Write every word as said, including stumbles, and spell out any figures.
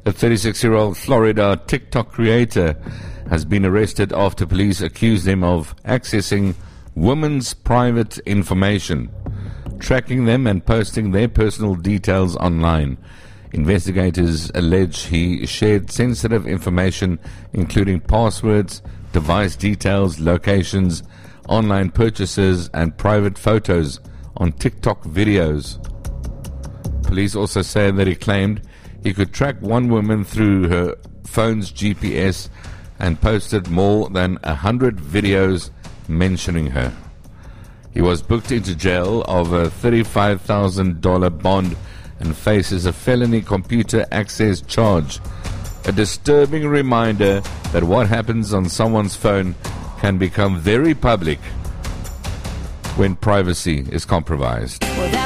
A thirty-six-year-old Florida TikTok creator has been arrested after police accused him of accessing women's private information, tracking them and posting their personal details online. Investigators allege he shared sensitive information including passwords, device details, locations, online purchases, and private photos on TikTok videos. Police also say that he claimed he could track one woman through her phone's G P S and posted more than a hundred videos mentioning her. He was booked into jail of a thirty-five thousand dollars bond and faces a felony computer access charge. A disturbing reminder that what happens on someone's phone can become very public when privacy is compromised. Well,